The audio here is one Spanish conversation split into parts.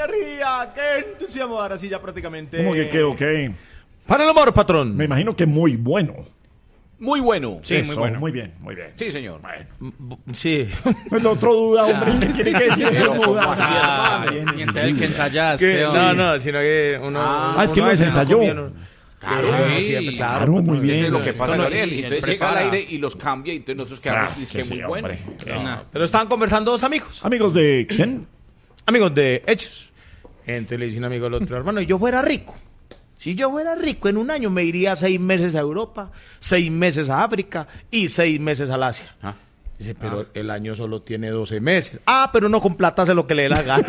energía, qué entusiasmo. Ahora sí, ya prácticamente. ¿Cómo que qué, ok? Para el amor, patrón. Me imagino que muy bueno. Muy bueno. Sí, Eso, muy bueno. Muy bien, muy bien. Sí, señor. Sí. El otro duda, hombre. ¿Qué tiene que decir eso? Duda. Y entonces que ensayaste. No, sino que uno. Es que uno no a se veces ensayó. confía en uno. Claro, Sí, sí. siempre, Claro, muy bien. Eso es lo que pasa, No, Gabriel. y Y entonces él llega al prepara. aire y los cambia y entonces nosotros quedamos Es es que que sí, muy bueno. hombre. Pero estaban conversando dos amigos. Amigos de quién? Amigos de hechos. Entonces le dicen amigo al otro, hermano, y yo fuera rico. Si yo fuera rico, en un año me iría 6 meses a Europa, 6 meses a África y 6 meses al Asia. Ah. Dice, pero el año solo tiene 12 meses. Ah, pero no con plata hace lo que le dé la gana.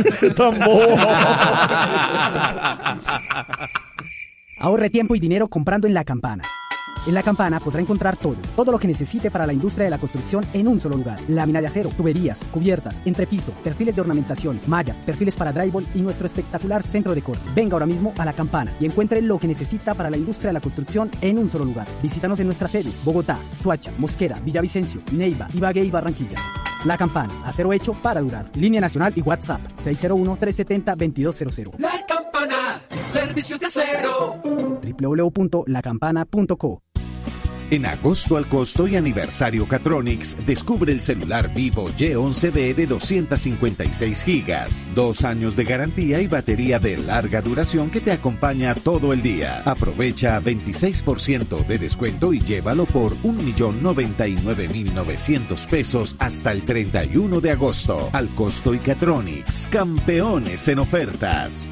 Ahorre tiempo y dinero comprando en La Campana. En La Campana podrá encontrar todo lo que necesite para la industria de la construcción en un solo lugar. Lámina de acero, tuberías, cubiertas, entrepiso, perfiles de ornamentación, mallas, perfiles para drywall y nuestro espectacular centro de corte. Venga ahora mismo a La Campana y encuentre lo que necesita para la industria de la construcción en un solo lugar. Visítanos en nuestras sedes: Bogotá, Soacha, Mosquera, Villavicencio, Neiva, Ibagué y Barranquilla. La Campana, acero hecho para durar. Línea nacional y WhatsApp 601-370-2200. La Campana, servicios de acero. www.lacampana.co. En agosto al costo y aniversario Catronics, descubre el celular Vivo Y11D de 256 gigas, 2 años de garantía y batería de larga duración que te acompaña todo el día. Aprovecha 26% de descuento y llévalo por 1.099.900 pesos hasta el 31 de agosto. Al costo y Catronics, campeones en ofertas.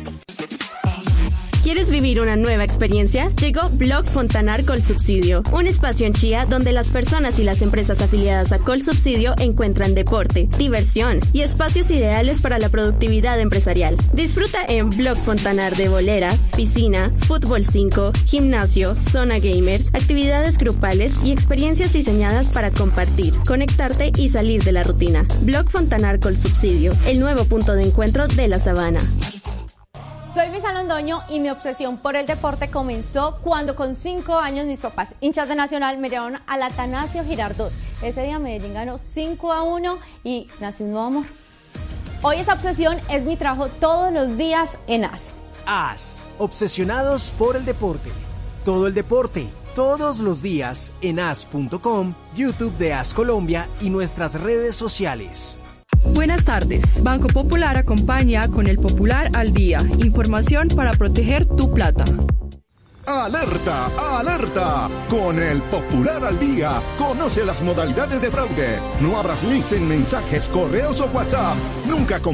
¿Quieres vivir una nueva experiencia? Llegó Blog Fontanar Colsubsidio, un espacio en Chía donde las personas y las empresas afiliadas a Colsubsidio encuentran deporte, diversión y espacios ideales para la productividad empresarial. Disfruta en Blog Fontanar de bolera, piscina, fútbol 5, gimnasio, zona gamer, actividades grupales y experiencias diseñadas para compartir, conectarte y salir de la rutina. Blog Fontanar Colsubsidio, el nuevo punto de encuentro de la Sabana. Soy Luisa Londoño y mi obsesión por el deporte comenzó cuando con 5 años mis papás, hinchas de Nacional, me llevaron al Atanasio Girardot. Ese día Medellín ganó 5-1 y nació un nuevo amor. Hoy esa obsesión es mi trabajo todos los días en AS. AS, obsesionados por el deporte. Todo el deporte, todos los días en as.com, YouTube de AS Colombia y nuestras redes sociales. Buenas tardes. Banco Popular acompaña con el Popular al Día. Información para proteger tu plata. ¡Alerta! ¡Alerta! Con el Popular al Día, conoce las modalidades de fraude. No abras links en mensajes, correos o WhatsApp. Nunca